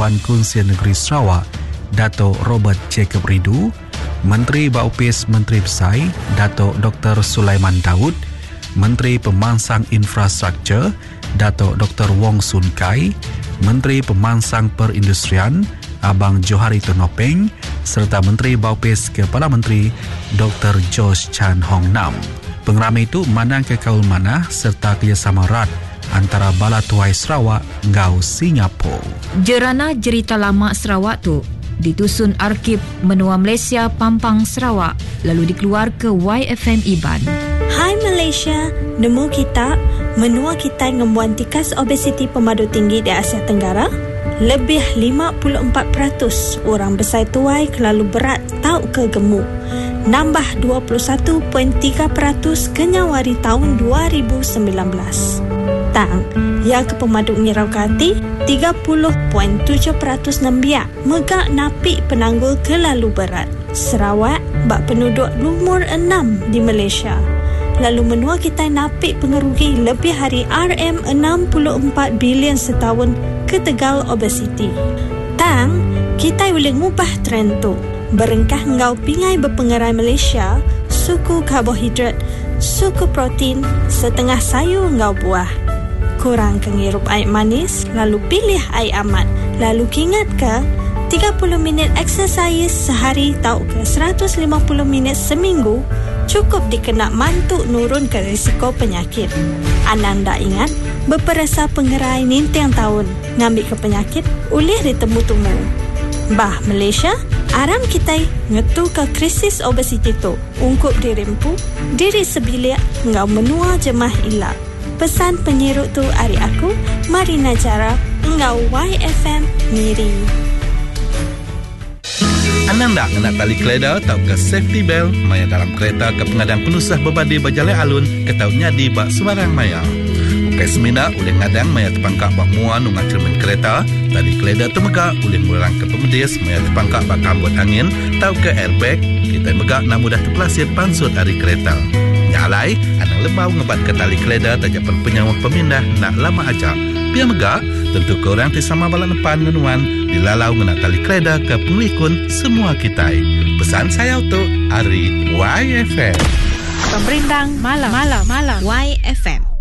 Dewan Konsil Negeri Sarawak Dato' Robert Jacob Ridu, Menteri Baupis Menteri Besai Dato' Dr. Sulaiman Daud, Menteri Pemansang Infrastruktur Dato' Dr. Wong Sun Kai, Menteri Pemansang Perindustrian Abang Johari Tonopeng serta Menteri Baupis Kepala Menteri Dr. Josh Chan Hong Nam. Pengeramai itu memandang kekaul manah serta kerjasama erat antara Bala Tuai Sarawak ngau Singapura. Jerana Jerita Lama Sarawak tu ditusun Arkib Menua Malaysia Pampang Sarawak lalu dikeluar ke YFM Iban. Hai Malaysia, nemu kita menua kita ngembuan tikas obesiti pemadu tinggi di Asia Tenggara. Lebih 54% orang besar tuai kelalu berat tau ke gemuk. Nambah 21.3% ke Nyawari tahun 2019. Tang, yang ke pemaduk ngirau kati 30.7% nembiak megak napi penanggul kelalu berat. Sarawak bak penduduk nomor 6 di Malaysia. Lalu menua kita napi pengerugi lebih hari RM64 bilion setahun ke tegal obesiti. Tang, kita boleh ngubah trend tu. Berengkah ngau pingai berpengerai Malaysia, suku karbohidrat, suku protein, setengah sayur ngau buah. Kurang kengirup air manis, lalu pilih air amat. Lalu ingat ke 30 minit exercise sehari tau ke 150 minit seminggu cukup dikenak mantuk nurun ke risiko penyakit. Ananda ingat, berperasa pengerai nintang tahun ngambil ke penyakit ulih ditemu-temu. Bah Malaysia, aram kita ngetu ke krisis obesiti tu. Ungkup dirimpu, diri sebilik ngau menua jemah ilak. Pesan penyiruk tu hari aku, Marina Jara, ngau YFM Miri. Ananda kena tali keleda tau ke safety belt maya dalam kereta ke pengadang penusah berbadi berjalan alun ke tau nyadi bak sembarang maya. Ukai semina ulih ngadang maya terpangkak bak muan ungat cermin kereta, tali keleda temegak ulih murang ke pemedis maya terpangkak bak kambut angin tau ke airbag, kita megak nak mudah terpelasir pansut hari kereta. Nyalai, anang lebau ngebat ke tali keleda tajapan penyawa pemindah nak lama ajak. Pia megak, tentu korang tisama balak depan ngenuan dilalau ngena tali keleda ke pengelikun semua kita. Pesan saya untuk Ari YFM. Pemberindang malam YFM.